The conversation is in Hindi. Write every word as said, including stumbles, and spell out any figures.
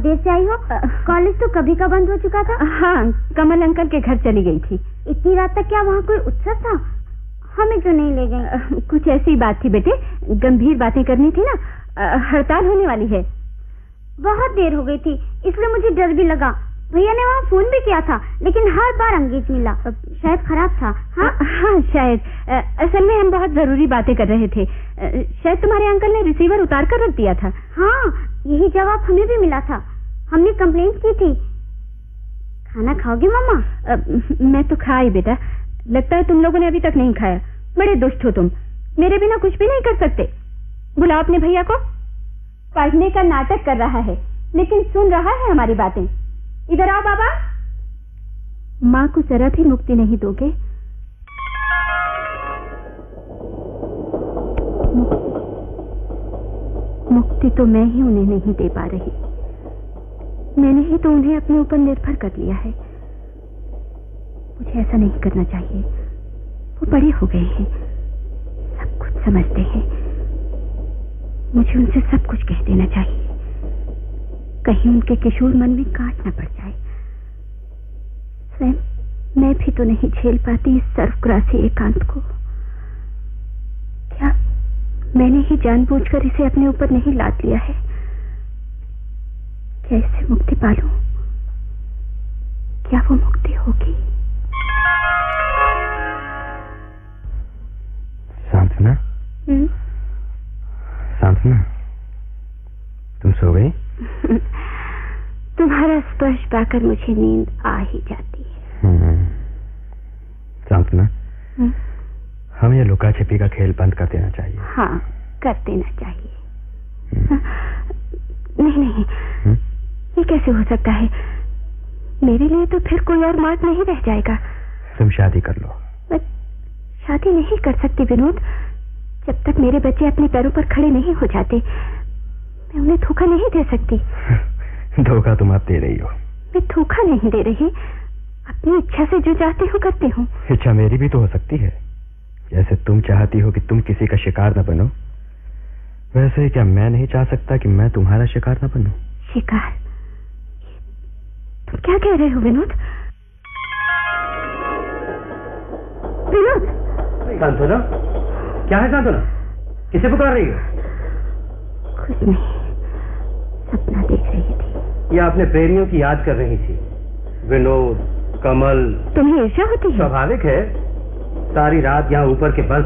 देर से आई हो? कॉलेज तो कभी का बंद हो चुका था। हाँ, कमल अंकल के घर चली गई थी। इतनी रात तक क्या वहाँ कोई उत्सव था? हमें क्यों नहीं ले गए? कुछ ऐसी बात थी बेटे, गंभीर बातें करनी थी ना। हड़ताल होने वाली है। बहुत देर हो गई थी, इसलिए मुझे डर भी लगा। भैया ने वहाँ फोन भी किया था, लेकिन हर बार अंगेज मिला। शायद खराब था। हाँ हाँ शायद। असल में हम बहुत जरूरी बातें कर रहे थे। शायद तुम्हारे अंकल ने रिसीवर उतार कर रख दिया था। हाँ, यही जवाब हमें भी मिला था। हमने कंप्लेंट की थी। खाना खाओगे मामा? मैं तो खा ही बेटा। लगता है तुम लोगों ने अभी तक नहीं खाया। बड़े दुष्ट हो तुम, मेरे बिना कुछ भी नहीं कर सकते। बुलाओ अपने भैया को। पढ़ने का नाटक कर रहा है, लेकिन सुन रहा है हमारी बातें। इधर आओ बाबा। माँ को जरा भी मुक्ति नहीं दोगे? मुक्ति तो मैं ही उन्हें नहीं दे पा रही। मैंने ही तो उन्हें अपने ऊपर निर्भर कर लिया है। मुझे ऐसा नहीं करना चाहिए। वो बड़े हो गए हैं, सब कुछ समझते हैं। मुझे उनसे सब कुछ कह देना चाहिए, कहीं उनके किशोर मन में काट न पड़ जाए। स्वयं मैं भी तो नहीं झेल पाती इस सर्वग्रासी एकांत को। क्या मैंने ही जानबूझकर इसे अपने ऊपर नहीं लाद लिया है? क्या इससे मुक्ति पालूं? क्या वो मुक्ति होगी? सांत्वना, सांत्वना, तुम सो गई? तुम्हारा स्पर्श पाकर मुझे नींद आ ही जाती है। सांत्वना, हमें ये लुका छिपी का खेल बंद कर देना चाहिए। हाँ, कर देना चाहिए। हाँ, नहीं नहीं, हुँ? ये कैसे हो सकता है? मेरे लिए तो फिर कोई और मार्ग नहीं रह जाएगा। तुम शादी कर लो। मैं शादी नहीं कर सकती विनोद। जब तक मेरे बच्चे अपने पैरों पर खड़े नहीं हो जाते, मैं उन्हें धोखा नहीं दे सकती। धोखा तुम आप दे रही हो। मैं धोखा नहीं दे रही, अपनी इच्छा से जो चाहती हूँ करती हूँ। इच्छा मेरी भी तो हो सकती है। जैसे तुम चाहती हो कि तुम किसी का शिकार न बनो, वैसे क्या मैं नहीं चाह सकता कि मैं तुम्हारा शिकार न बनूं? शिकार? तुम क्या कह रहे हो विनोद? विनोद! सांत्वना, क्या है सांत्वना? किसे पुकार रही हो? कुछ नहीं, सपना देख रही थी। या अपने प्रेमियों की याद कर रही थी? विनोद, कमल। तुम्हें ईर्ष्या होती है? स्वाभाविक है। सारी रात यहाँ ऊपर के बस